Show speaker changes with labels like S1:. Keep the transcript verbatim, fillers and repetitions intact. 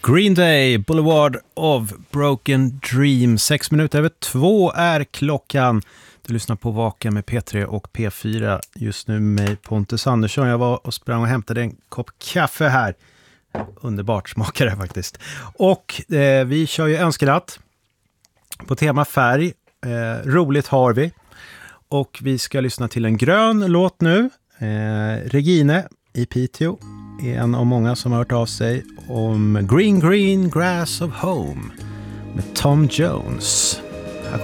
S1: Green Day, Boulevard of Broken Dreams. Sex minuter över två är klockan. Du lyssnar på Vaken med P tre och P fyra. Just nu med Pontus Andersson. Jag var och sprang och hämtade en kopp kaffe här. Underbart smakar det faktiskt. Och eh, vi kör ju önskelatt på tema färg. Eh, roligt har vi. Och vi ska lyssna till en grön låt nu. Eh, Regine i Piteå är en av många som har hört av sig om Green Green Grass of Home med Tom Jones.